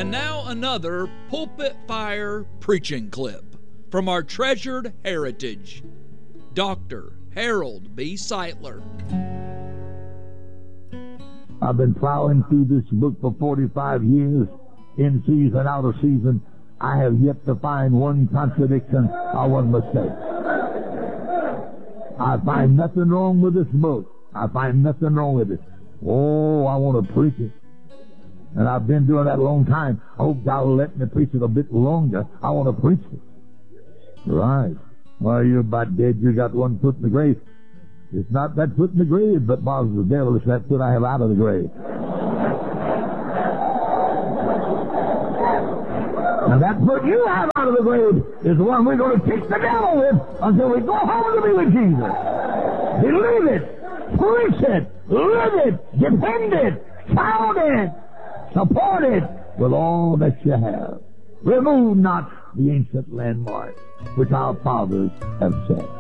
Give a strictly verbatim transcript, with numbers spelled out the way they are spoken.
And now another Pulpit Fire preaching clip from our treasured heritage, Doctor Harold B. Sightler. I've been plowing through this book for forty-five years, in season, out of season. I have yet to find one contradiction or one mistake. I find nothing wrong with this book. I find nothing wrong with it. Oh, I want to preach it. And I've been doing that a long time. I hope God will let me preach it a bit longer. I want to preach it. Right. Well, you're about dead. You got one foot in the grave. It's not that foot in the grave that bothers the devil. It's that foot I have out of the grave. And that foot you have out of the grave is the one we're going to kick the devil with until we go home to be with Jesus. Believe it. Preach it. Live it. Defend it. Count it. Support it with all that you have. Remove not the ancient landmarks which our fathers have set.